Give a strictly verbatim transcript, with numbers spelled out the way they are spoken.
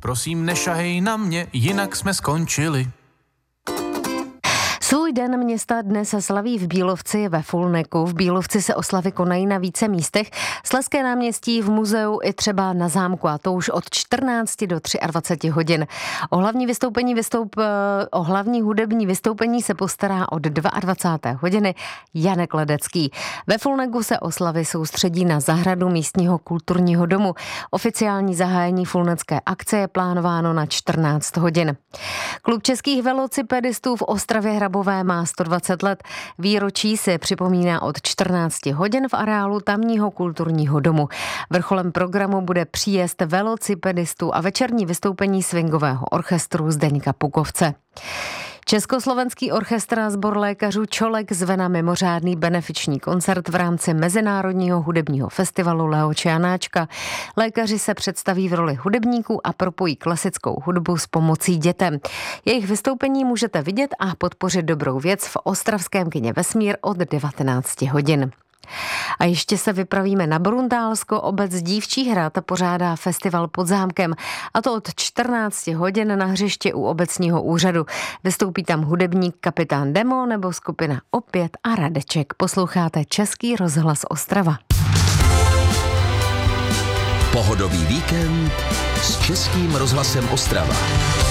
Prosím, nešahej na mě, jinak jsme skončili. Svůj den města dnes se slaví v Bílovci ve Fulneku. V Bílovci se oslavy konají na více místech. Slezské náměstí, v muzeu i třeba na zámku, a to už od čtrnácti do dvaceti tří hodin. O hlavní vystoupení vystoup, o hlavní hudební vystoupení se postará od dvacáté druhé hodiny Janek Ledecký. Ve Fulneku se oslavy soustředí na zahradu místního kulturního domu. Oficiální zahájení fulnecké akce je plánováno na čtrnáct hodin. Klub českých velocipedistů v Ostravě Hrabové má sto dvacet let. Výročí se připomíná od čtrnácti hodin v areálu tamního kulturního domu. Vrcholem programu bude příjezd velocipedistů a večerní vystoupení swingového orchestru Zdeňka Pukovce. Československý orchestr a sbor lékařů Čolek zve na mimořádný benefiční koncert v rámci Mezinárodního hudebního festivalu Leoče Janáčka. Lékaři se představí v roli hudebníků a propojí klasickou hudbu s pomocí dětem. Jejich vystoupení můžete vidět a podpořit dobrou věc v ostravském kině Vesmír od devatenácti hodin. A ještě se vypravíme na Bruntálsko. Obec Dívčí hrad pořádá festival pod zámkem, a to od čtrnácti hodin na hřiště u obecního úřadu. Vystoupí tam hudebník Kapitán Demo nebo skupina Opět a Radeček. Posloucháte Český rozhlas Ostrava. Pohodový víkend s Českým rozhlasem Ostrava.